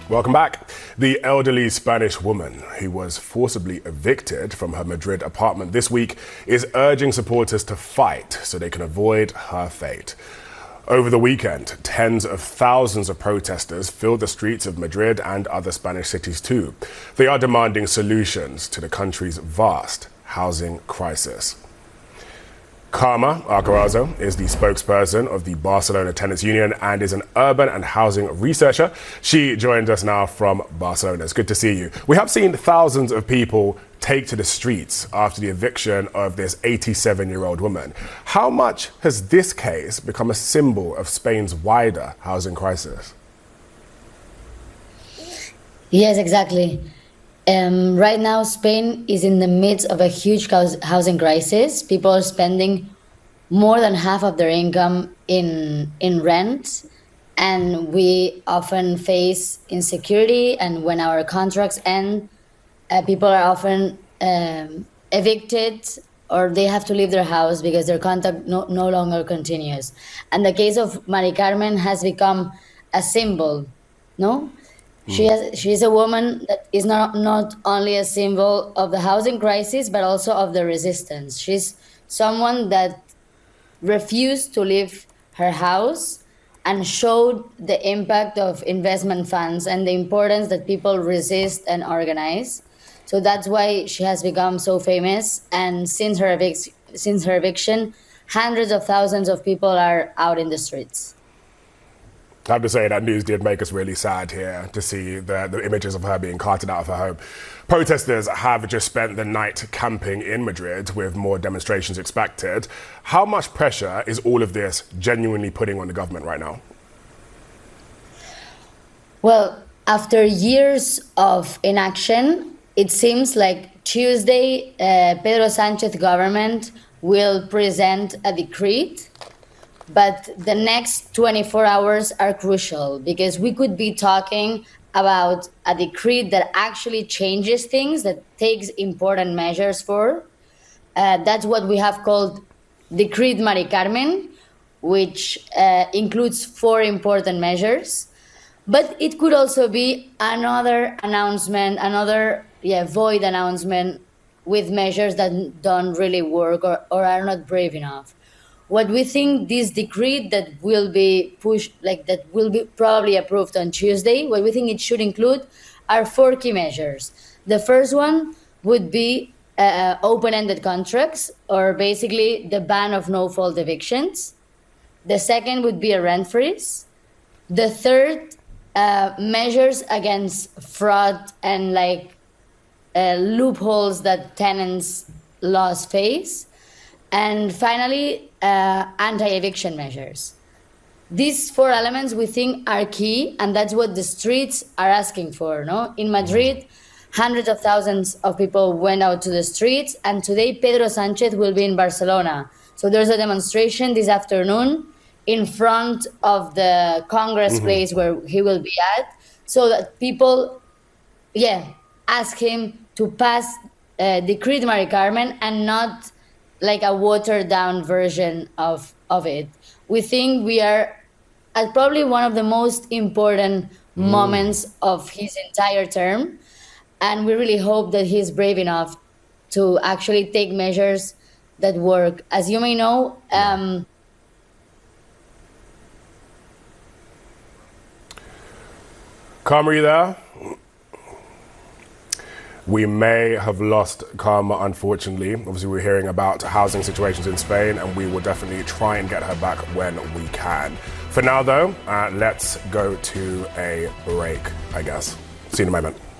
Welcome back. The elderly Spanish woman who was forcibly evicted from her Madrid apartment this week is urging supporters to fight so they can avoid her fate. Over the weekend, tens of thousands of protesters filled the streets of Madrid and other Spanish cities too. They are demanding solutions to the country's vast housing crisis. Carme Arcarazo is the spokesperson of the Barcelona Tenants Union and is an urban and housing researcher. She joins us now from Barcelona. It's good to see you. We have seen thousands of people take to the streets after the eviction of this 87-year-old woman. How much has this case become a symbol of Spain's wider housing crisis? Yes, exactly. Right now, Spain is in the midst of a huge housing crisis. People are spending more than half of their income in rent, and we often face insecurity. And when our contracts end, people are often evicted, or they have to leave their house because their contract no longer continues. And the case of Mari Carmen has become a symbol, no? She's a woman that is not only a symbol of the housing crisis, but also of the resistance. She's someone that refused to leave her house and showed the impact of investment funds and the importance that people resist and organize. So that's why she has become so famous. And since her eviction, hundreds of thousands of people are out in the streets. I have to say that news did make us really sad here to see the images of her being carted out of her home. Protesters have just spent the night camping in Madrid with more demonstrations expected. How much pressure is all of this genuinely putting on the government right now? Well, after years of inaction, it seems like Tuesday, Pedro Sánchez government will present a decree. But the next 24 hours are crucial because we could be talking about a decree that actually changes things, that takes important measures for. That's what we have called Decree Mari Carmen, which includes 4 important measures. But it could also be another announcement, another void announcement with measures that don't really work or are not brave enough. What we think this decree that will be pushed, that will be probably approved on Tuesday, what we think it should include are 4 key measures. The first one would be open-ended contracts, or basically the ban of no-fault evictions. The second would be a rent freeze. The third, measures against fraud and loopholes that tenants' laws face. And finally, anti-eviction measures. These 4 elements we think are key, and that's what the streets are asking for. No? In Madrid, hundreds of thousands of people went out to the streets, and today Pedro Sánchez will be in Barcelona. So there's a demonstration this afternoon in front of the Congress place where he will be at, so that people, ask him to pass Decree Mari Carmen and not like a watered down version of it. We think we are at probably one of the most important moments of his entire term. And we really hope that he's brave enough to actually take measures that work. As you may know, Carme, are you there? We may have lost Carme, unfortunately. Obviously, we're hearing about housing situations in Spain, and we will definitely try and get her back when we can. For now, though, let's go to a break, I guess. See you in a moment.